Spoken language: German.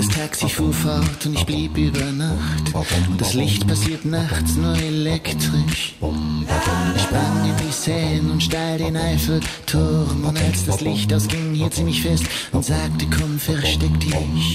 das Taxi fuhr fort und ich blieb über Nacht. Und das Licht passiert nachts nur elektrisch. Ich sprang in die Seine und steil den Eiffelturm. Und als das Licht ausging, hielt sie mich fest und sagte, komm, versteck dich.